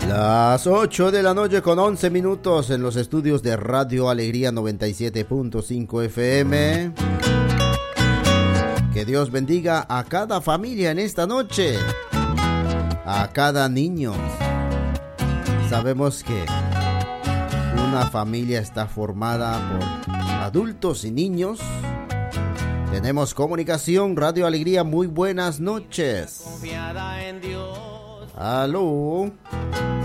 Las 8 de la noche con 11 minutos en los estudios de Radio Alegría 97.5 FM. Que Dios bendiga a cada familia en esta noche, a cada niño. Sabemos que una familia está formada por adultos y niños. Tenemos comunicación, Radio Alegría, muy buenas noches. Aló.